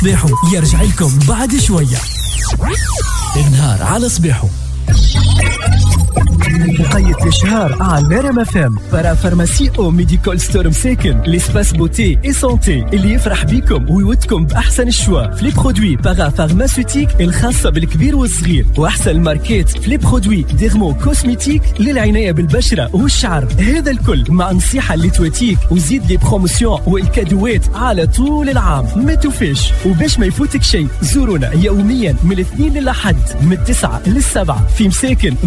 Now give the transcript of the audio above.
صبيحو يرجع لكم بعد شوية. النهار على صبيحو. وقيت الشهر على ريم اف ام برا فارماسي او ميديكال ستور مساكن ليسباس بوتي اي سونتي اللي يفرح بيكم ويودكم باحسن الشوا في لي برودوي بارا فارماسيوتيك الخاصه بالكبير والصغير واحسن الماركات في لي برودوي ديرمو كوسميتيك للعنايه بالبشره والشعر. هذا الكل مع نصيحه اللي تواتيك وزيد لي بروموسيون والكادوات على طول العام. ما توفيش وباش ما يفوتك شيء زورونا يوميا من الاثنين للأحد من 9 للسبعة في مساكن